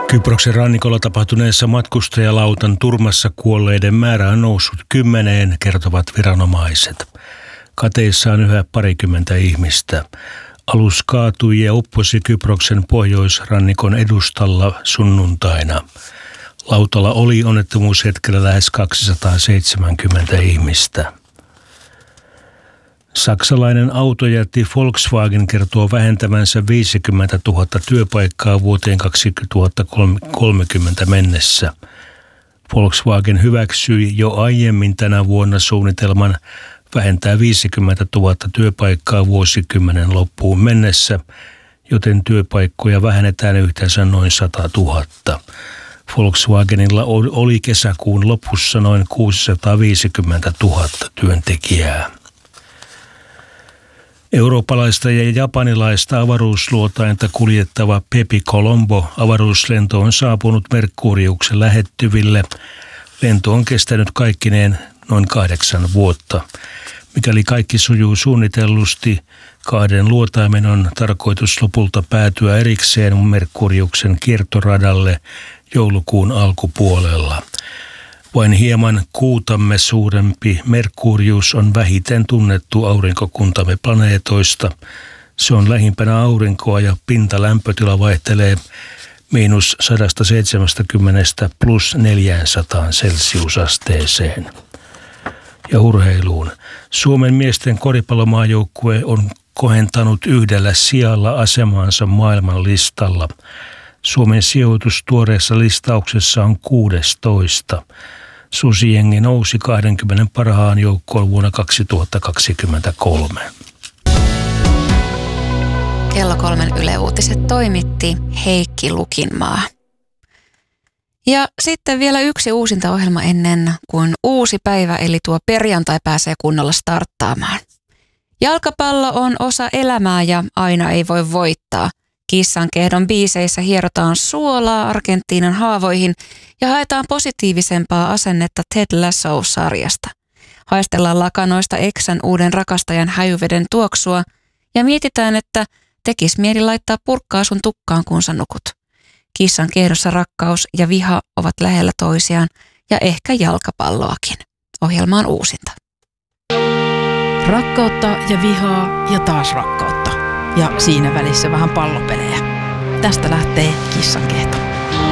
Kyproksen rannikolla tapahtuneessa matkustajalautan turmassa kuolleiden määrä on noussut 10, kertovat viranomaiset. Kateissa on yhä parikymmentä ihmistä. Alus kaatui ja upposi Kyproksen pohjoisrannikon edustalla sunnuntaina. Lautalla oli onnettomuushetkellä lähes 270 ihmistä. Saksalainen autojätti Volkswagen kertoo vähentävänsä 50 000 työpaikkaa vuoteen 2030 mennessä. Volkswagen hyväksyi jo aiemmin tänä vuonna suunnitelman vähentää 50 000 työpaikkaa vuosikymmenen loppuun mennessä, joten työpaikkoja vähennetään yhteensä noin 100 000. Volkswagenilla oli kesäkuun lopussa noin 650 000 työntekijää. Eurooppalaista ja japanilaista avaruusluotainta kuljettava Bepi Colombo avaruuslento on saapunut Merkuriuksen lähettyville. Lento on kestänyt kaikkineen noin 8 vuotta. Mikäli kaikki sujuu suunnitellusti, 2 luotaimen on tarkoitus lopulta päätyä erikseen Merkuriuksen kiertoradalle joulukuun alkupuolella. Vain hieman kuutamme suurempi Merkurius on vähiten tunnettu aurinkokuntamme planeetoista. Se on lähimpänä aurinkoa ja pintalämpötila vaihtelee -170 +400 celsiusasteeseen. Ja urheiluun. Suomen miesten koripallomaajoukkue on kohentanut 1 sijalla asemaansa maailman listalla. Suomen sijoitus tuoreessa listauksessa on 16. Susijengi nousi 20 parhaan joukkoon vuonna 2023. Kello 3 Yle Uutiset toimitti Heikki Lukinmaa. Ja sitten vielä yksi uusintaohjelma ennen kuin uusi päivä, eli tuo perjantai pääsee kunnolla starttaamaan. Jalkapallo on osa elämää ja aina ei voi voittaa. Kissankehdon biiseissä hierotaan suolaa Argentiinan haavoihin ja haetaan positiivisempaa asennetta Ted Lasso-sarjasta. Haistellaan lakanoista eksän uuden rakastajan häjyveden tuoksua ja mietitään, että tekis mieli laittaa purkkaa sun tukkaan, kun sä nukut. Kissankehdossa rakkaus ja viha ovat lähellä toisiaan ja ehkä jalkapalloakin. Ohjelma on uusinta. Rakkautta ja vihaa ja taas rakkautta. Ja siinä välissä vähän pallopelejä. Tästä lähtee Kissankehto.